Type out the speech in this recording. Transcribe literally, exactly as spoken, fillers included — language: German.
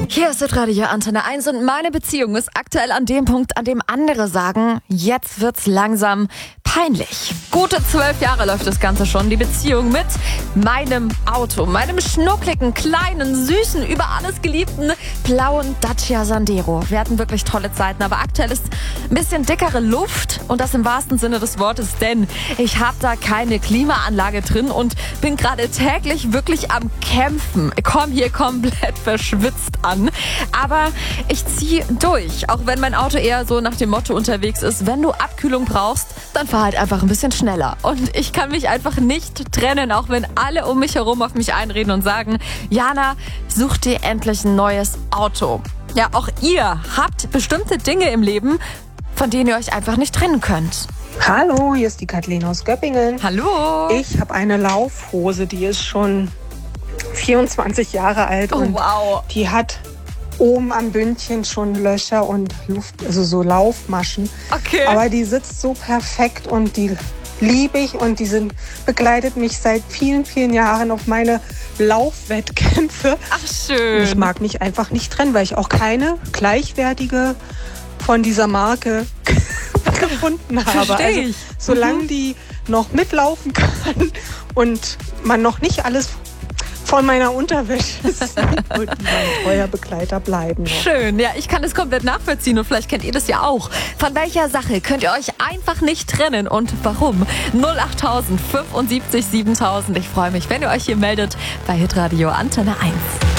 Hier ist Radio Antenne eins und meine Beziehung ist aktuell an dem Punkt, an dem andere sagen, jetzt wird's langsam peinlich. Gute zwölf Jahre läuft das Ganze schon, die Beziehung mit meinem Auto, meinem schnuckligen, kleinen, süßen, über alles geliebten blauen Dacia Sandero. Wir hatten wirklich tolle Zeiten, aber aktuell ist ein bisschen dickere Luft und das im wahrsten Sinne des Wortes, denn ich habe da keine Klimaanlage drin und bin gerade täglich wirklich am Kämpfen. Ich komme hier komplett verschwitzt an, aber ich ziehe durch, auch wenn mein Auto eher so nach dem Motto unterwegs ist, wenn du Abkühlung brauchst, dann fahr halt einfach ein bisschen schneller. Und ich kann mich einfach nicht trennen, auch wenn alle um mich herum auf mich einreden und sagen, Jana, such dir endlich ein neues Auto. Ja, auch ihr habt bestimmte Dinge im Leben, von denen ihr euch einfach nicht trennen könnt. Hallo, hier ist die Kathleen aus Göppingen. Hallo. Ich habe eine Laufhose, die ist schon vierundzwanzig Jahre alt Oh, und wow. die hat oben am Bündchen schon Löcher und Luft, also so Laufmaschen. Okay. Aber die sitzt so perfekt und die liebe ich und die sind, begleitet mich seit vielen, vielen Jahren auf meine Laufwettkämpfe. Ach, schön. Ich mag mich einfach nicht trennen, weil ich auch keine gleichwertige von dieser Marke gefunden habe. Versteh ich. Also, solange Mhm. die noch mitlaufen kann und man noch nicht alles von meiner Unterwäsche sieht und die mein treuer Begleiter bleiben noch. Schön, ja, ich kann das komplett nachvollziehen und vielleicht kennt ihr das ja auch. Von welcher Sache könnt ihr euch einfach nicht trennen und warum? null acht tausend fünfundsiebzig siebentausend. Ich freue mich, wenn ihr euch hier meldet bei Hitradio Antenne eins.